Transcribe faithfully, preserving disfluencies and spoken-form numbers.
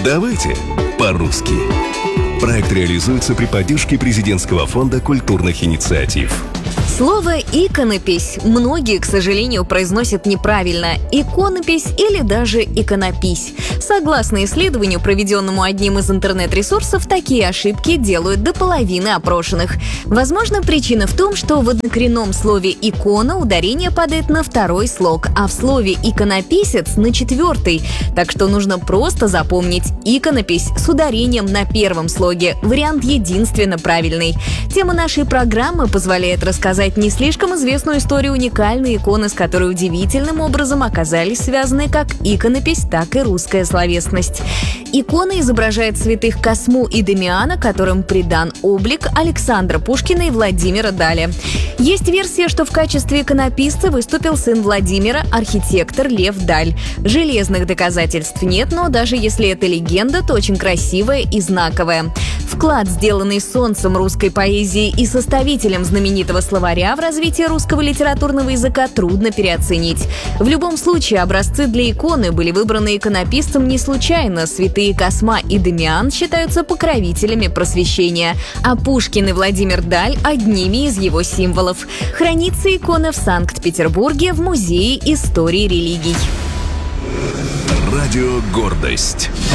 Давайте по-русски. Проект реализуется при поддержке Президентского фонда культурных инициатив. Слово «иконопись» многие, к сожалению, произносят неправильно – иконопись или даже иконопись. Согласно исследованию, проведенному одним из интернет-ресурсов, такие ошибки делают до половины опрошенных. Возможно, причина в том, что в однокоренном слове «икона» ударение падает на второй слог, а в слове «иконописец» – на четвертый. Так что нужно просто запомнить «иконопись» с ударением на первом слоге. Вариант единственно правильный. Тема нашей программы позволяет рассказать не слишком известную историю уникальной иконы, с которой удивительным образом оказались связаны как иконопись, так и русская словесность. Икона изображает святых Косму и Дамиана, которым придан облик Александра Пушкина и Владимира Даля. Есть версия, что в качестве иконописца выступил сын Владимира, архитектор Лев Даль. Железных доказательств нет, но даже если это легенда, то очень красивая и знаковая. Вклад, сделанный солнцем русской поэзии и составителем знаменитого словаря в развитии русского литературного языка, трудно переоценить. В любом случае, образцы для иконы были выбраны иконописцем не случайно. Святые Косма и Дамиан считаются покровителями просвещения, а Пушкин и Владимир Даль – одними из его символов. Хранится икона в Санкт-Петербурге в Музее истории религий. Радио «Гордость».